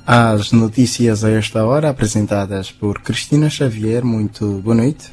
As notícias a esta hora, apresentadas por Cristina Xavier. Muito boa noite.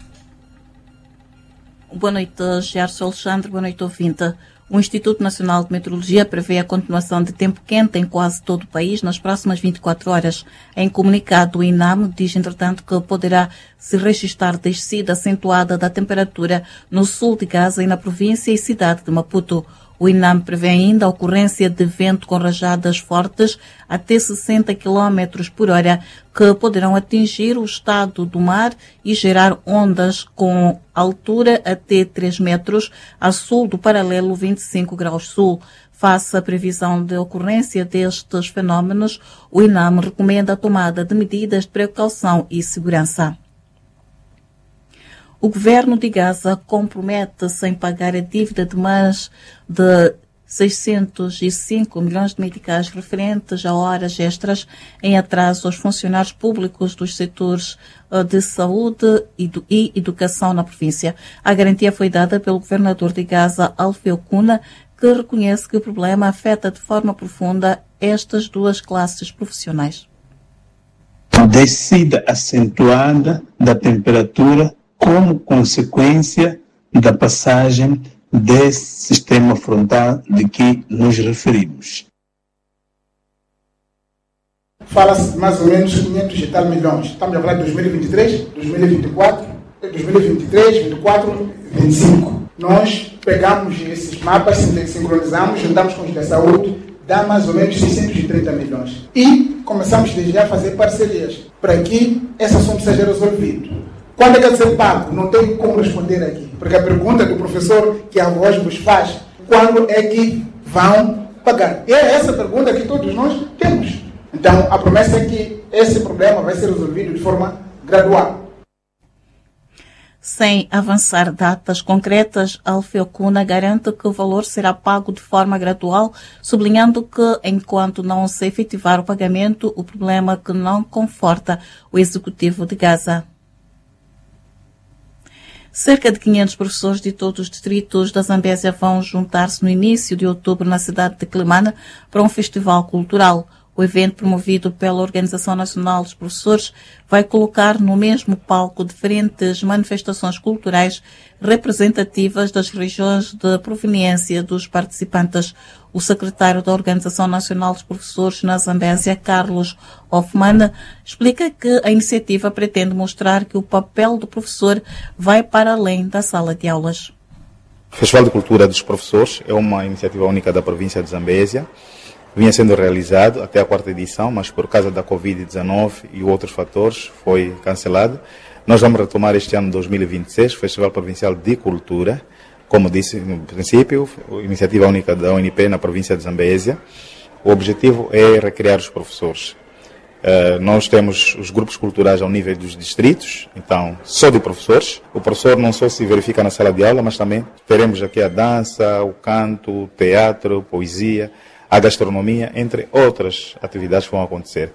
Boa noite, Gerson Alexandre. Boa noite, ouvinte. O Instituto Nacional de Meteorologia prevê a continuação de tempo quente em quase todo o país nas próximas 24 horas. Em comunicado, o INAM diz, entretanto, que poderá se registrar descida acentuada da temperatura no sul de Gaza e na província e cidade de Maputo. O INAM prevê ainda a ocorrência de vento com rajadas fortes até 60 km por hora, que poderão atingir o estado do mar e gerar ondas com altura até 3 metros a sul do paralelo 25 graus sul. Face à previsão de ocorrência destes fenómenos, o INAM recomenda a tomada de medidas de precaução e segurança. O governo de Gaza compromete-se em pagar a dívida de mais de 605 milhões de meticais referentes a horas extras em atraso aos funcionários públicos dos setores de saúde e educação na província. A garantia foi dada pelo governador de Gaza, Alfeu Kuna, que reconhece que o problema afeta de forma profunda estas duas classes profissionais. Descida acentuada da temperatura como consequência da passagem desse sistema frontal de que nos referimos. Fala-se mais ou menos 500 e tal milhões. Estamos a falar de 2023, 2024, 2023, 2024, 2025. Nós pegamos esses mapas, sincronizamos, juntamos com os da saúde, dá mais ou menos 630 milhões. E começamos desde já a fazer parcerias para que esse assunto seja resolvido. Quando é que vai ser pago? Não tenho como responder aqui. Porque a pergunta do professor que a voz vos faz, quando é que vão pagar? E é essa pergunta que todos nós temos. Então, a promessa é que esse problema vai ser resolvido de forma gradual. Sem avançar datas concretas, Alfeu Kuna garante que o valor será pago de forma gradual, sublinhando que, enquanto não se efetivar o pagamento, o problema que não conforta o executivo de Gaza. Cerca de 500 professores de todos os distritos da Zambésia vão juntar-se no início de outubro na cidade de Quelimane para um festival cultural. O evento, promovido pela Organização Nacional dos Professores, vai colocar no mesmo palco diferentes manifestações culturais representativas das regiões de proveniência dos participantes. O secretário da Organização Nacional dos Professores na Zambésia, Carlos Hoffmann, explica que a iniciativa pretende mostrar que o papel do professor vai para além da sala de aulas. O Festival de Cultura dos Professores é uma iniciativa única da província de Zambésia. Vinha sendo realizado até a 4ª edição, mas por causa da Covid-19 e outros fatores foi cancelado. Nós vamos retomar este ano 2026, Festival Provincial de Cultura, como disse no princípio, iniciativa única da UNP na província de Zambésia. O objetivo é recriar os professores. Nós temos os grupos culturais ao nível dos distritos, então só de professores. O professor não só se verifica na sala de aula, mas também teremos aqui a dança, o canto, o teatro, poesia, a gastronomia, entre outras atividades que vão acontecer.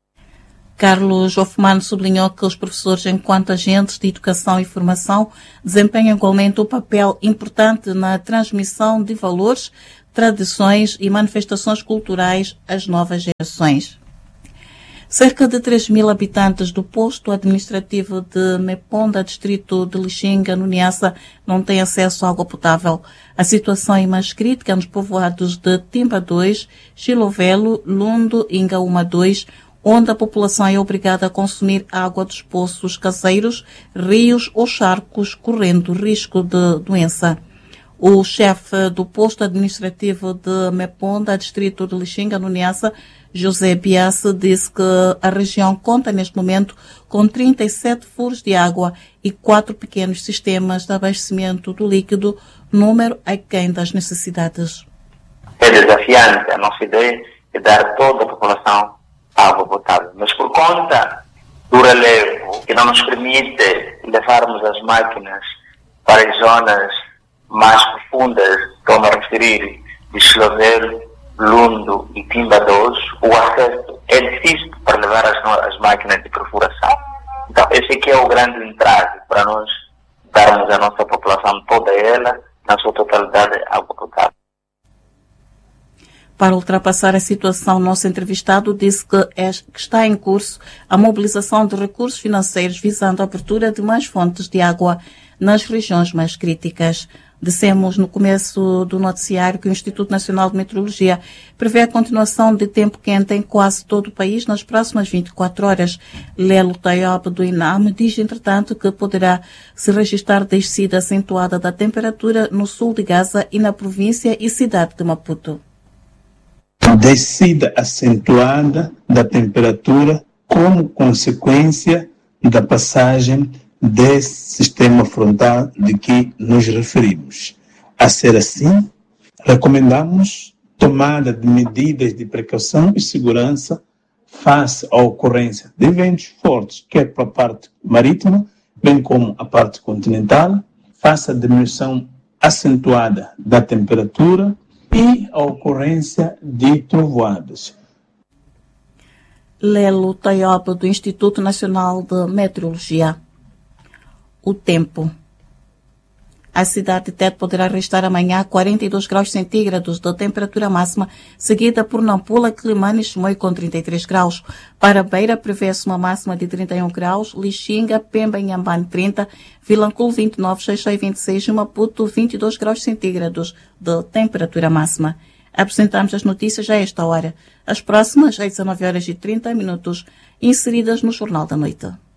Carlos Hoffmann sublinhou que os professores, enquanto agentes de educação e formação, desempenham igualmente um papel importante na transmissão de valores, tradições e manifestações culturais às novas gerações. Cerca de 3.000 habitantes do posto administrativo de Meponda, distrito de Lixinga, no Niassa, não têm acesso à água potável. A situação é mais crítica nos povoados de Timba 2, Chilovelo, Lundo e Ingaúma 2, onde a população é obrigada a consumir água dos poços caseiros, rios ou charcos, correndo risco de doença. O chefe do posto administrativo de Meponda, distrito de Lixinga, no Niassa, José Biasse, disse que a região conta neste momento com 37 furos de água e 4 pequenos sistemas de abastecimento do líquido, número aquém das necessidades. É desafiante. A nossa ideia é dar a toda a população água potável, mas por conta do relevo que não nos permite levarmos as máquinas para as zonas mais profundas, estou a referir de Chilovelo, Lundo e Timba 2, o acesso é difícil para levar as máquinas de perfuração. Então, esse aqui é o grande entrave para nós darmos à nossa população toda ela, na sua totalidade, água potável. Para ultrapassar a situação, nosso entrevistado disse que está em curso a mobilização de recursos financeiros visando a abertura de mais fontes de água nas regiões mais críticas. Dissemos no começo do noticiário que o Instituto Nacional de Meteorologia prevê a continuação de tempo quente em quase todo o país nas próximas 24 horas. Lelo Tayob, do INAM, diz, entretanto, que poderá se registrar descida acentuada da temperatura no sul de Gaza e na província e cidade de Maputo. Descida acentuada da temperatura como consequência da passagem desse sistema frontal de que nos referimos. A ser assim, recomendamos tomada de medidas de precaução e segurança face à ocorrência de ventos fortes, quer para a parte marítima, bem como a parte continental, face à diminuição acentuada da temperatura e a ocorrência de trovoadas. Lelo Tayob, do Instituto Nacional de Meteorologia. O tempo. A cidade de Tete poderá registrar amanhã 42 graus centígrados de temperatura máxima, seguida por Nampula, Quilimane e Chimoio com 33 graus. Para Beira, prevê-se uma máxima de 31 graus, Lixinga, Pemba e Inhambane 30, Vilanculo 29, Xai-Xai 26 e Maputo 22 graus centígrados de temperatura máxima. Apresentamos as notícias a esta hora. As próximas, às 19h30, inseridas no Jornal da Noite.